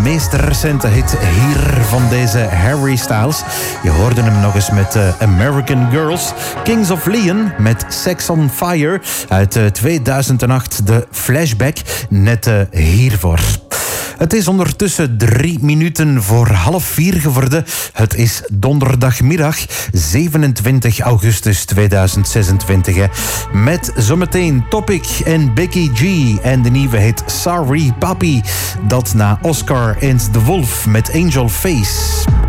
meest recente hit hier van deze Harry Styles. Je hoorde hem nog eens met American Girls. Kings of Leon met Sex on Fire uit 2008. De flashback net hiervoor. Het is ondertussen 3 minuten voor 3:30 geworden. Het is donderdagmiddag 27 augustus 2026. Met zometeen Topic en Becky G en de nieuwe hit Sorry Papi. Dat na Oscar and the Wolf met Angel Face.